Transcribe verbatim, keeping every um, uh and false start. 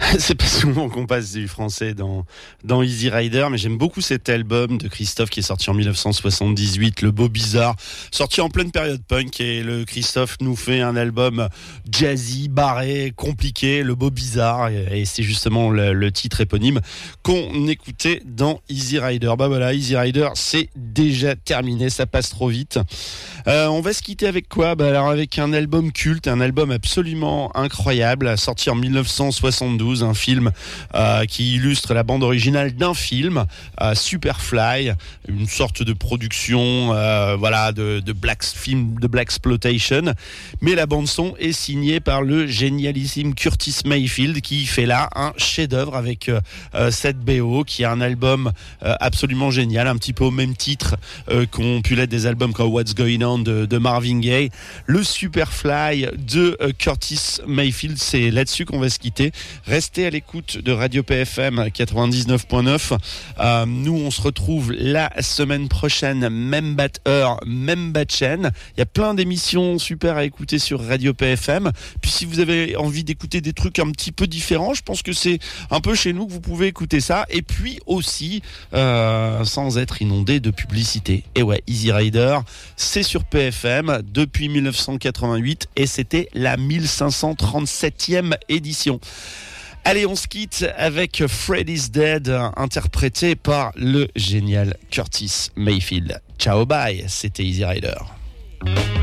C'est pas souvent qu'on passe du français dans, dans Easy Rider, mais j'aime beaucoup cet album de Christophe qui est sorti en dix-neuf cent soixante-dix-huit, Le Beau Bizarre, sorti en pleine période punk, et le Christophe nous fait un album jazzy, barré, compliqué, Le Beau Bizarre, et, et c'est justement le, le titre éponyme qu'on écoutait dans Easy Rider. Bah voilà, Easy Rider, c'est déjà terminé, ça passe trop vite. Euh, on va se quitter avec quoi? Bah alors avec un album culte, un album absolument incroyable, sorti en dix-neuf cent soixante-douze, un film euh, qui illustre la bande originale d'un film, euh, Superfly, une sorte de production, euh, voilà, de, de black film de blaxploitation, mais la bande son est signée par le génialissime Curtis Mayfield qui fait là un chef-d'œuvre avec euh, euh, cette B O qui est un album euh, absolument génial, un petit peu au même titre euh, qu'ont pu l'être des albums comme What's Going On de, de Marvin Gaye. Le Superfly de euh, Curtis Mayfield, c'est là-dessus qu'on va se quitter. Restez à l'écoute de Radio P F M quatre-vingt-dix-neuf point neuf. Euh, nous, on se retrouve la semaine prochaine, même bat heure, même bat chaîne. Il y a plein d'émissions super à écouter sur Radio P F M. Puis si vous avez envie d'écouter des trucs un petit peu différents, je pense que c'est un peu chez nous que vous pouvez écouter ça. Et puis aussi, euh, sans être inondé de publicité. Et ouais, Easy Rider, c'est sur P F M depuis dix-neuf cent quatre-vingt-huit et c'était la mille cinq cent trente-septième édition. Allez, on se quitte avec Fred is Dead, interprété par le génial Curtis Mayfield. Ciao, bye, c'était Easy Rider.